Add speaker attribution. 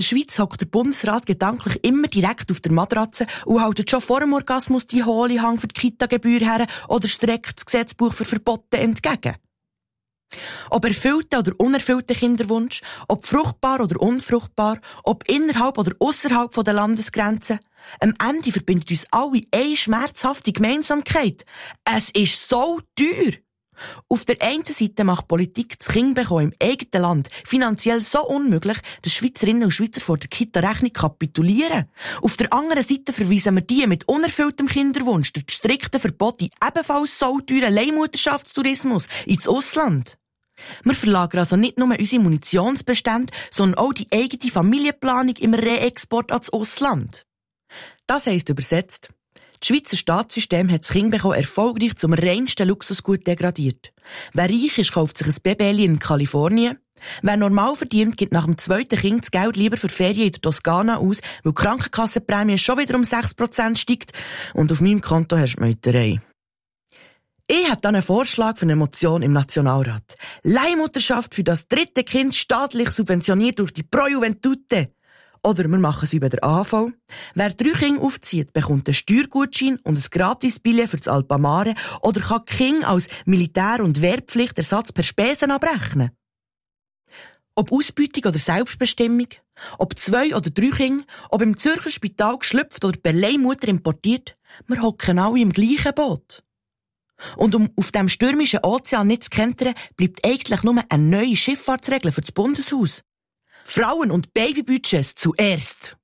Speaker 1: Schweiz hockt der Bundesrat gedanklich immer direkt auf der Matratze und hält schon vor dem Orgasmus die hohle Hang für die Kita-Gebühr her oder streckt das Gesetzbuch für Verbote entgegen. Ob erfüllter oder unerfüllter Kinderwunsch, ob fruchtbar oder unfruchtbar, ob innerhalb oder ausserhalb der Landesgrenzen, am Ende verbindet uns alle eine schmerzhafte Gemeinsamkeit. Es ist so teuer. Auf der einen Seite macht Politik das Kindbekommen im eigenen Land finanziell so unmöglich, dass Schweizerinnen und Schweizer vor der Kita-Rechnung kapitulieren. Auf der anderen Seite verweisen wir die mit unerfülltem Kinderwunsch durch die strikten Verbote ebenfalls so teuren Leihmutterschaftstourismus ins Ausland. Wir verlagern also nicht nur unsere Munitionsbestände, sondern auch die eigene Familienplanung im Reexport ans Ausland. Das heisst übersetzt: Das Schweizer Staatssystem hat das Kindbekommen erfolgreich zum reinsten Luxusgut degradiert. Wer reich ist, kauft sich ein Babeli in Kalifornien. Wer normal verdient, gibt nach dem zweiten Kind das Geld lieber für Ferien in der Toskana aus, weil die Krankenkassenprämie schon wieder um 6% steigt und auf meinem Konto herrscht Meuterei. Ich habe dann einen Vorschlag für eine Motion im Nationalrat. Leihmutterschaft für das dritte Kind staatlich subventioniert durch die Pro Juventute. Oder wir machen es wie bei der AV. Wer 3 Kinder aufzieht, bekommt einen Steuergutschein und ein Gratis-Billett für das Alpamare oder kann die Kinder als Militär- und Wehrpflichtersatz per Spesen abrechnen. Ob Ausbeutung oder Selbstbestimmung, ob 2 oder 3 Kinder, ob im Zürcher Spital geschlüpft oder per Leihmutter importiert, wir hocken alle im gleichen Boot. Und um auf dem stürmischen Ozean nicht zu kentern, bleibt eigentlich nur eine neue Schifffahrtsregel für das Bundeshaus. Frauen- und Babybudgets zuerst.